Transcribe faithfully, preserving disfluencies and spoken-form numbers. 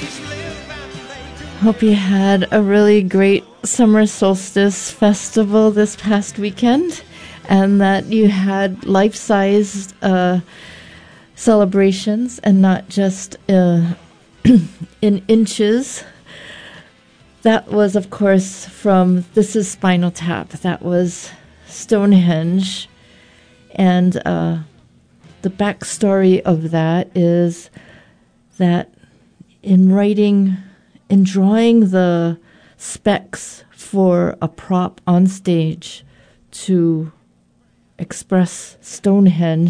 Hope you had a really great summer solstice festival this past weekend, and that you had life-sized uh, celebrations and not just uh, in inches. That was, of course, from This is Spinal Tap. That was Stonehenge. And uh, the backstory of that is that in writing, in drawing the specs for a prop on stage to express Stonehenge,